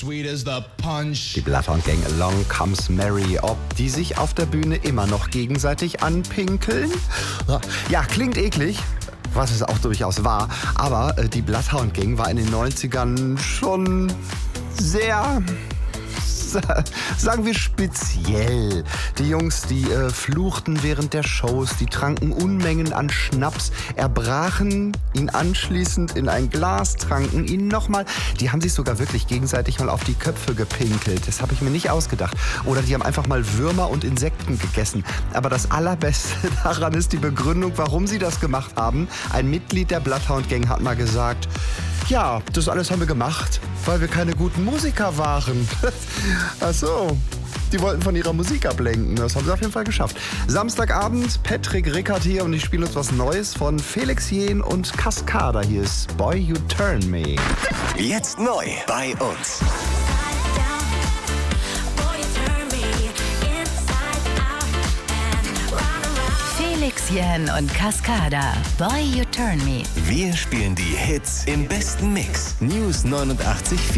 sweet as the punch. Die Bloodhound Gang Along Comes Mary. Ob die sich auf der Bühne immer noch gegenseitig anpinkeln? Ja, klingt eklig. Was es auch durchaus war. Aber die Bloodhound Gang war in den 90ern schon sehr, sagen wir, speziell. Die Jungs, die fluchten während der Shows, die tranken Unmengen an Schnaps, erbrachen ihn anschließend in ein Glas, tranken ihn nochmal. Die haben sich sogar wirklich gegenseitig mal auf die Köpfe gepinkelt. Das habe ich mir nicht ausgedacht. Oder die haben einfach mal Würmer und Insekten gegessen. Aber das Allerbeste daran ist die Begründung, warum sie das gemacht haben. Ein Mitglied der Bloodhound Gang hat mal gesagt, ja, das alles haben wir gemacht, weil wir keine guten Musiker waren. Ach so, die wollten von ihrer Musik ablenken. Das haben sie auf jeden Fall geschafft. Samstagabend, Patrick Rickard hier und ich spiele uns was Neues von Felix Jähn und Cascada. Hier ist Boy You Turn Me. Jetzt neu bei uns. Felix Jähn und Cascada. Boy You Turn Me. Wir spielen die Hits im besten Mix. News 89.4.